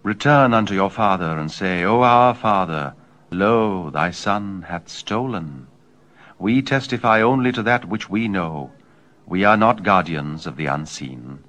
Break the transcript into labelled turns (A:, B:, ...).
A: Return unto your father, and say, O our father, lo, thy son hath stolen. We testify only to that which we know. We are not guardians of the unseen.